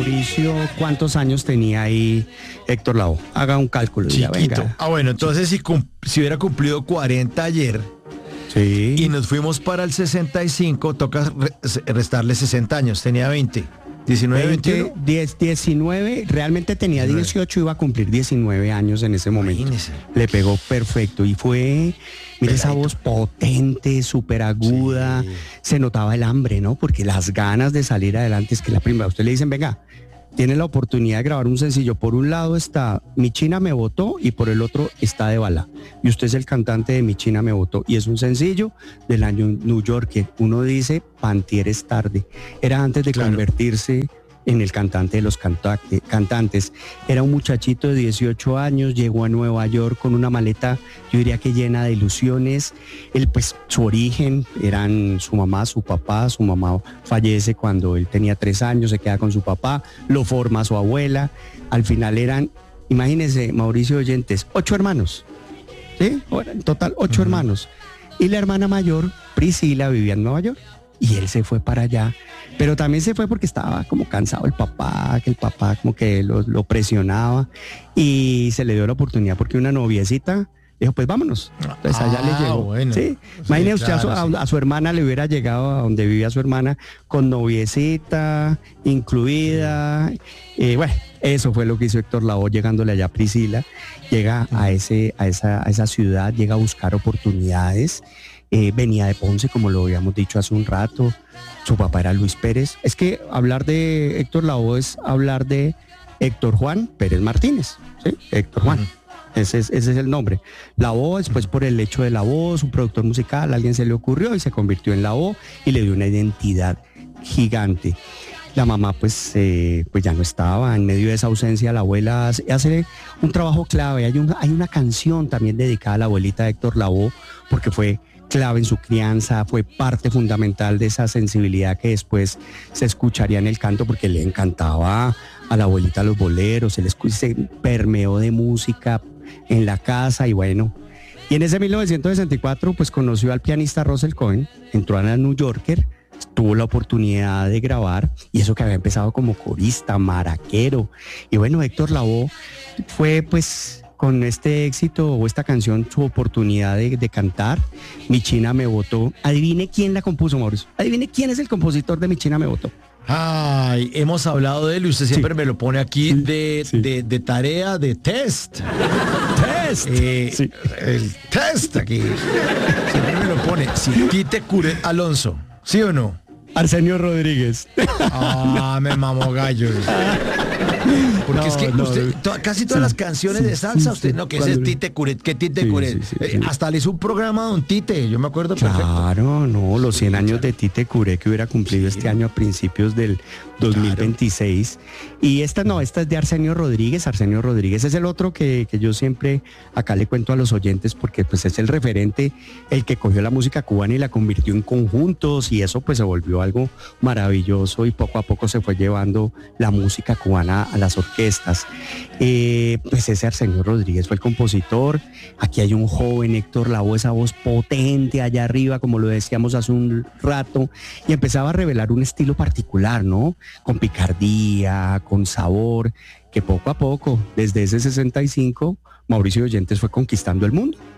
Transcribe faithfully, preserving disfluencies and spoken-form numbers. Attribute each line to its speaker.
Speaker 1: Mauricio, ¿cuántos años tenía ahí Héctor Lavoe? Haga un cálculo.
Speaker 2: Chiquito.
Speaker 1: Ya, venga.
Speaker 2: Ah, bueno, entonces si, cum- si hubiera cumplido cuarenta ayer
Speaker 1: Sí.
Speaker 2: y nos fuimos para el sesenta y cinco, toca re- restarle sesenta años. Tenía veinte. diecinueve,
Speaker 1: veinte,
Speaker 2: veintiuno.
Speaker 1: diez, diecinueve, realmente tenía
Speaker 2: diecinueve.
Speaker 1: dieciocho, iba a cumplir diecinueve años en ese momento.
Speaker 2: Imagínese.
Speaker 1: Le pegó perfecto y fue, mire esa
Speaker 2: Pegadito.
Speaker 1: voz potente, súper aguda,
Speaker 2: Sí.
Speaker 1: se notaba el hambre, ¿no? Porque las ganas de salir adelante, es que la primera, usted le dicen, venga, tiene la oportunidad de grabar un sencillo. Por un lado está Mi China me votó y por el otro está De Bala. Y usted es el cantante de Mi China me votó. Y es un sencillo del año New York. Uno dice, Pantier es tarde. Era antes de
Speaker 2: Claro.
Speaker 1: convertirse en el cantante de los canta- cantantes. Era un muchachito de dieciocho años, llegó a Nueva York con una maleta, yo diría que llena de ilusiones. Él, pues, su origen eran su mamá, su papá. Su mamá fallece cuando él tenía tres años, se queda con su papá, lo forma su abuela. Al final eran, imagínense, Mauricio Oyentes, ocho hermanos. ¿Sí? Ahora, en total, ocho uh-huh. hermanos. Y la hermana mayor, Priscila, vivía en Nueva York. Y él se fue para allá, pero también se fue porque estaba como cansado el papá, que el papá como que lo, lo presionaba, y se le dio la oportunidad porque una noviecita dijo, pues vámonos. Entonces allá
Speaker 2: ah,
Speaker 1: le llegó.
Speaker 2: Bueno.
Speaker 1: ¿Sí?
Speaker 2: Sí,
Speaker 1: imagínese usted
Speaker 2: claro,
Speaker 1: a, su,
Speaker 2: sí.
Speaker 1: a, a su hermana le hubiera llegado a donde vivía su hermana con noviecita incluida. Eh, bueno, eso fue lo que hizo Héctor Lavoe llegándole allá a Priscila. Llega a, ese, a, esa, a esa ciudad, llega a buscar oportunidades. Eh, venía de Ponce, como lo habíamos dicho hace un rato. Su papá era Luis Pérez. Es que hablar de Héctor Lavoe es hablar de Héctor Juan Pérez Martínez, ¿sí? Héctor Juan. Uh-huh. Ese es, ese es el nombre. Lavoe, después por el hecho de la voz, un productor musical, a alguien se le ocurrió y se convirtió en Lavoe y le dio una identidad gigante. La mamá pues, eh, pues ya no estaba, en medio de esa ausencia la abuela hace, hace un trabajo clave. Hay una, hay una canción también dedicada a la abuelita de Héctor Lavoe, porque fue clave en su crianza, fue parte fundamental de esa sensibilidad que después se escucharía en el canto, porque le encantaba a la abuelita los boleros, se, le, se permeó de música en la casa y bueno. Y en ese mil novecientos sesenta y cuatro pues conoció al pianista Russell Cohen, entró a la New Yorker, tuvo la oportunidad de grabar, y eso que había empezado como corista, maraquero. Y bueno, Héctor Lavoe fue pues con este éxito o esta canción su oportunidad de, de cantar. Mi China me votó. Adivine quién la compuso, Mauricio. Adivine quién es el compositor de Mi China me votó.
Speaker 2: Ay, hemos hablado de él y usted siempre sí. me lo pone aquí
Speaker 1: sí,
Speaker 2: de,
Speaker 1: sí.
Speaker 2: De, de tarea, de test. Test. Eh, sí. El test aquí. Siempre me lo pone. Si Tite Curet Alonso, ¿sí o no?
Speaker 1: Arsenio Rodríguez.
Speaker 2: Ah, me mamó gallo. Porque no, es que no, usted, to, casi todas sí, las canciones sí, de salsa, usted, no, que ese es Tite Curet, que Tite sí, Curet. Sí, sí, eh, sí. Hasta le hizo un programa a Don Tite, yo me acuerdo perfecto.
Speaker 1: Claro, no, los cien años de Tite Curet que hubiera cumplido sí. este año a principios del dos mil veintiséis. Claro. Y esta no, esta es de Arsenio Rodríguez. Arsenio Rodríguez es el otro que, que yo siempre acá le cuento a los oyentes, porque pues es el referente, el que cogió la música cubana y la convirtió en conjuntos, y eso pues se volvió algo maravilloso, y poco a poco se fue llevando la música cubana a las orquestas. Eh, pues ese Arsenio Rodríguez fue el compositor. Aquí hay un joven Héctor Lavoe, esa voz potente allá arriba, como lo decíamos hace un rato, y empezaba a revelar un estilo particular, ¿no? Con picardía, con sabor, que poco a poco, desde ese sesenta y cinco, Mauricio Oyentes fue conquistando el mundo.